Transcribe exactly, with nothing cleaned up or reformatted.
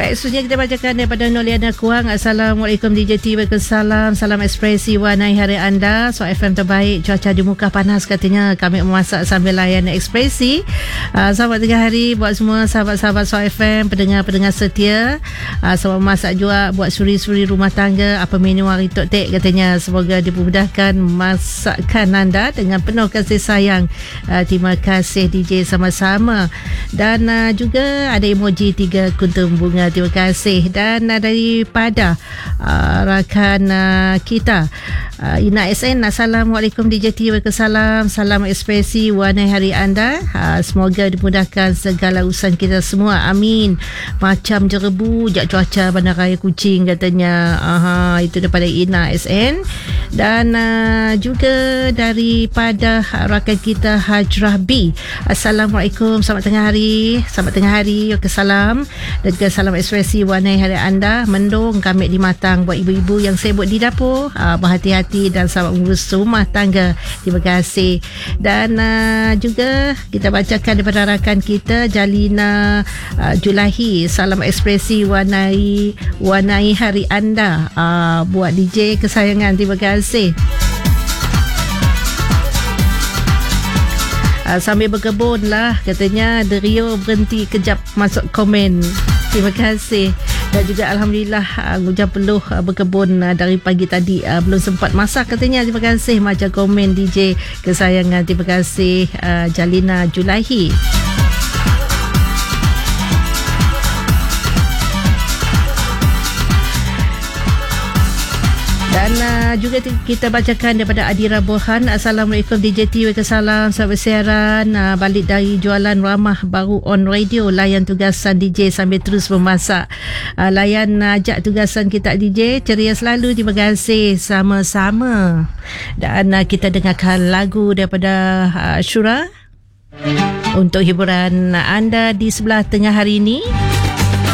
Baik, seterusnya kita bacakan daripada Noliana Kuang. Assalamualaikum D J T. Waalaikumsalam. Salam ekspresi warnai hari anda. So F M terbaik. Cuaca di muka panas katanya. Kami memasak sambil layan ekspresi. Uh, selamat tengah hari buat semua sahabat-sahabat So F M, pendengar-pendengar setia. Uh, selamat memasak juga buat suri-suri rumah tangga. Apa menu hari Tok Tek katanya. Semoga dipermudahkan masakan anda dengan penuh kasih sayang. Uh, terima kasih D J sama-sama. Dan uh, juga ada emoji tiga kuntum bunga. Terima kasih. Dan uh, daripada uh, rakan uh, kita uh, Ina S N. Assalamualaikum D J T. Waalaikumsalam. Salam ekspresi warnai hari anda. uh, Semoga dimudahkan segala urusan kita semua. Amin. Macam jerebu jak cuaca Bandaraya Kuching katanya. Aha, itu daripada Ina S N. Dan uh, juga daripada rakan kita Hajrah B. Assalamualaikum. Selamat tengah hari. Selamat tengah hari. Waalaikumsalam. Dan juga salam ekspresi warnai hari anda. Mendung kami di matang buat ibu-ibu yang sibuk di dapur. Uh, berhati-hati dan selamat mengurus rumah tangga. Terima kasih. Dan uh, juga kita bacakan daripada rakan kita Jalina uh, Julahi. Salam ekspresi warnai warnai hari anda uh, buat D J kesayangan. Terima kasih. Uh, sambil berkebun lah katanya. Derio berhenti kejap masuk komen. Terima kasih. Dan juga Alhamdulillah uh, Hujan peluh uh, berkebun uh, dari pagi tadi. uh, Belum sempat masak katanya. Terima kasih. Macam komen D J kesayangan. Terima kasih uh, Jalina Julahi. Dan uh, juga kita bacakan daripada Adira Burhan. Assalamualaikum D J T. Waalaikumsalam. Selamat bersiaran uh, balik dari jualan ramah baru on radio. Layan tugasan D J sambil terus memasak. uh, Layan uh, ajak tugasan kita D J. Ceria selalu. Terima kasih. Sama-sama. Dan uh, kita dengarkan lagu daripada uh, Syura untuk hiburan anda di sebelah tengah hari ini.